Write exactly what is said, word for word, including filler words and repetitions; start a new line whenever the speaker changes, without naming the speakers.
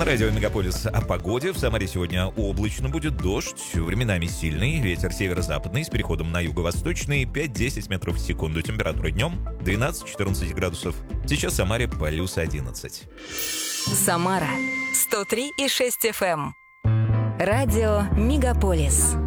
На радио Мегаполис о погоде. В Самаре сегодня облачно будет, дождь, временами сильный, ветер северо-западный с переходом на юго-восточный, пять-десять метров в секунду. Температура днем двенадцать-четырнадцать градусов. Сейчас в Самаре плюс одиннадцать.
Самара сто три и шесть эф эм. Радио Мегаполис.